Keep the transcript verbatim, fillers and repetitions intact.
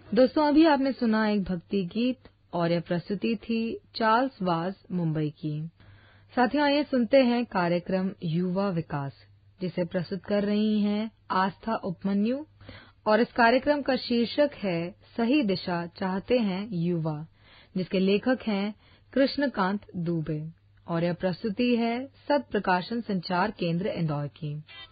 दोस्तों, अभी आपने सुना एक भक्ति गीत और यह प्रस्तुति थी चार्ल्स वाज मुंबई की। साथियों, आइए सुनते हैं कार्यक्रम युवा विकास, जिसे प्रस्तुत कर रही हैं आस्था उपमन्यु, और इस कार्यक्रम का शीर्षक है सही दिशा चाहते हैं युवा, जिसके लेखक हैं कृष्णकांत दुबे, और यह प्रस्तुति है सत प्रकाशन संचार केंद्र इंदौर की।